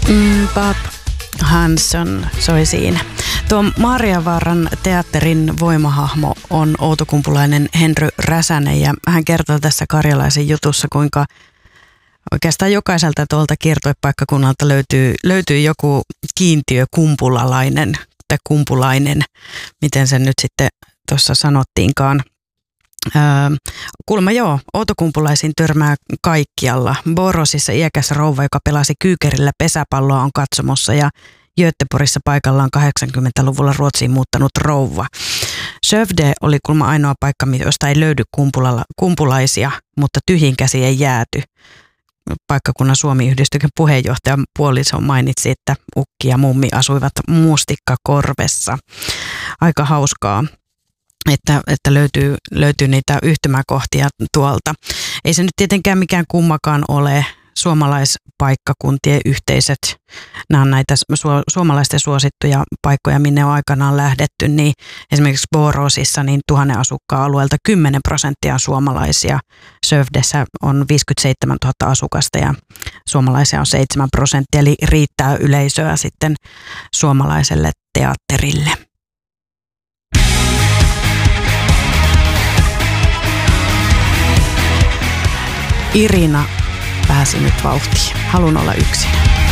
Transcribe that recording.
Bob Hanson soi siinä. Tuo Maarianvaaran teatterin voimahahmo on outokumpulainen Henry Räsänen ja hän kertoo tässä Karjalaisen jutussa, kuinka oikeastaan jokaiselta tuolta kiertuepaikkakunnalta löytyy joku kiintiökumpulalainen tai kumpulainen, miten sen nyt sitten tuossa sanottiinkaan. Kuulemma joo, outokumpulaisiin törmää kaikkialla. Borosissa iäkäs rouva, joka pelasi kyykerillä pesäpalloa, on katsomossa ja Göteborgissa paikallaan 80-luvulla Ruotsiin muuttanut rouva. Skövde oli kuulemma ainoa paikka, josta ei löydy kumpulaisia, mutta tyhjin käsi ei jääty. Paikkakunnan Suomi-yhdistyksen puheenjohtaja puoliso mainitsi, että ukki ja mummi asuivat Mustikkakorvessa. Aika hauskaa, että löytyy niitä yhtymäkohtia tuolta. Ei se nyt tietenkään mikään kummakaan ole. Suomalaispaikkakuntien yhteiset, nämä on näitä suomalaisten suosittuja paikkoja, minne on aikanaan lähdetty, niin esimerkiksi Borosissa niin 1000 asukkaan alueelta 10% on suomalaisia. Skövdessä on 57 000 asukasta ja suomalaisia on 7%, eli riittää yleisöä sitten suomalaiselle teatterille. Irina pääsi nyt vauhtiin. Haluan olla yksin.